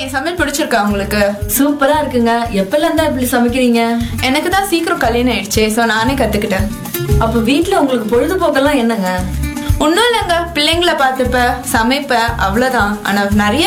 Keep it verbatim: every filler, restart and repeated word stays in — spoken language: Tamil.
என் சமையல் பிடிச்சிருக்கா உங்களுக்கு? சூப்பரா இருக்குங்க. எப்பல இருந்தா இப்படி சமைக்கிறீங்க? எனக்கு தான் சீக்கிரம் கல்யாணம் ஆயிடுச்சு, சோ நானே கத்துக்கிட்டேன். அப்ப வீட்ல உங்களுக்கு பொழுதுபோக்கெல்லாம் என்னங்க? ஒன்னும் இல்லைங்க, பிள்ளைங்களை பார்த்துப்ப, சமைப்ப, அவ்வளவுதான். ஆனா நிறைய